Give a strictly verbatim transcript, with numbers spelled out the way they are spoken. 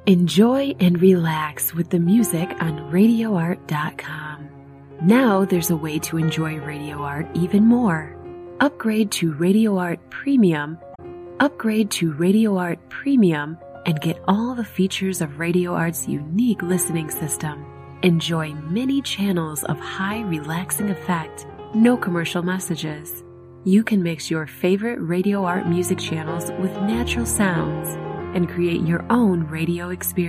Enjoy and relax with the music on radio art dot com. Now there's a way to enjoy Radio Art even more. Upgrade to Radio Art Premium. Upgrade to Radio Art Premium and get all the features of Radio Art's unique listening system. Enjoy many channels of high relaxing effect, no commercial messages. You can mix your favorite Radio Art music channels with natural sounds and create your own radio experience.